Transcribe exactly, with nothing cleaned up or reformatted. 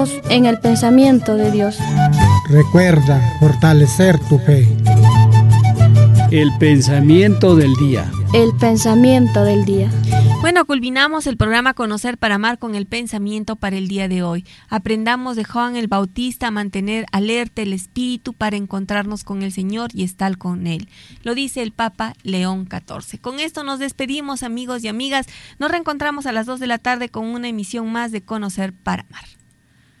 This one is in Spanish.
en el pensamiento de Dios. Recuerda fortalecer tu fe. El pensamiento del día. El pensamiento del día. Bueno, culminamos el programa Conocer para Amar con el pensamiento para el día de hoy. Aprendamos de Juan el Bautista a mantener alerta el espíritu para encontrarnos con el Señor y estar con Él. Lo dice el Papa León catorce. Con esto nos despedimos, amigos y amigas. Nos reencontramos a las dos de la tarde con una emisión más de Conocer para Amar.